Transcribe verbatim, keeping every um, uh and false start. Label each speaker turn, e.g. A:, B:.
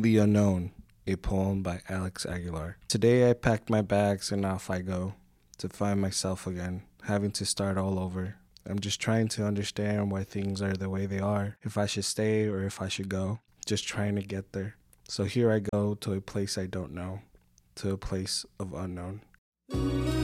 A: The Unknown, a poem by Alex Aguilar. Today I packed my bags and off I go to find myself again, having to start all over. I'm just trying to understand why things are the way they are, if I should stay or if I should go, just trying to get there. So here I go to a place I don't know, to a place of unknown.